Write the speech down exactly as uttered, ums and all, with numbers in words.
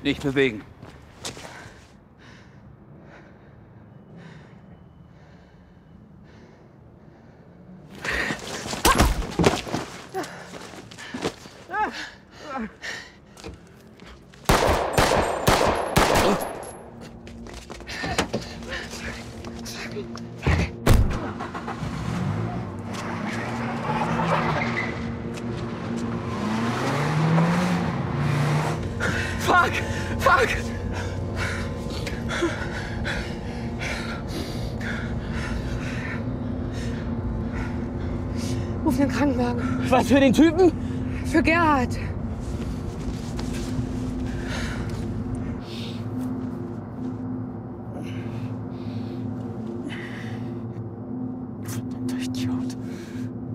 Nicht bewegen. Fuck! Fuck! Ruf den Krankenwagen. Was für den Typen? Für Gerhard.